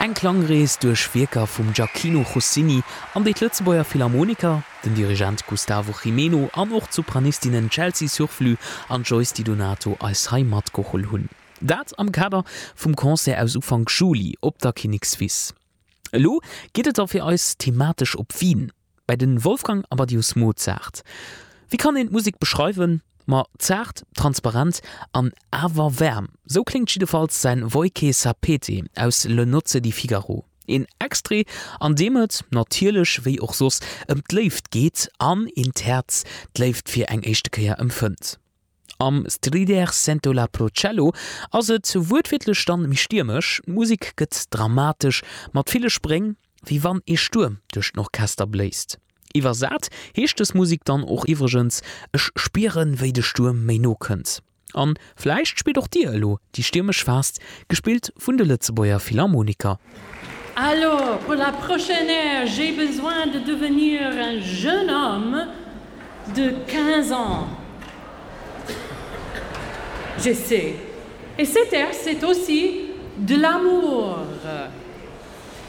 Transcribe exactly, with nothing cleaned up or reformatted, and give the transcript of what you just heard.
Eg Klangrees duerch Werker vum Gioacchino Rossini an déi Lëtzebauer Philharmoniker, den Dirigent Gustavo Jimeno an och Sopranistinnen Chelsea Surflü an Joyce Di Donato als Heimat geholl hunn. Dat am Kader vum Konzert aus Ufang Juli op der Kinigswiss. Lo gehtet auf fir eus thematisch op Wien, bei den Wolfgang Amadeus Mozart. Wie kann en Musik beschreiwen? Ma zart, transparent an awer wärm. So klingt schiedefalls sein Voike Sapete aus Le Nozze di Figaro. In Extre an demet natierlech wéi och sos ëm d'Léft geht an in Terz d'Léft fir eng Eischtekeier ëmfënnt. Am Strider Sento la Procello ass et wuetwitlech stand mi stürmech, Musik gëtt dramatisch, mat viele Spreng, wie wann e Sturm duch noch Kaster bläst. Iwer sat heescht es Musik dann och iwwergens ech spieren wéi de Sturm méi no kënnt. An Fleicht spielt auch Dir allo, die stürmech fast, gespielt vun de Lëtzebauer Philharmoniker. Alors, pour la prochaine heure, j'ai besoin de devenir un jeune homme de quinze ans. Je sais. Et cette air, c'est aussi de l'amour.